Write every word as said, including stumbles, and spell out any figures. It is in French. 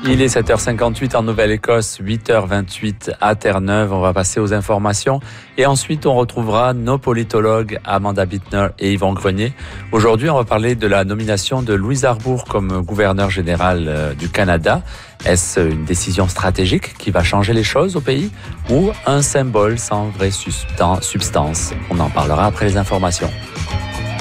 Il est sept heures cinquante-huit en Nouvelle-Écosse, huit heures vingt-huit à Terre-Neuve. On va passer aux informations et ensuite on retrouvera nos politologues Amanda Bittner et Yvon Grenier. Aujourd'hui, on va parler de la nomination de Louise Arbour comme gouverneur général du Canada. Est-ce une décision stratégique qui va changer les choses au pays ou un symbole sans vraie substance? On en parlera après les informations.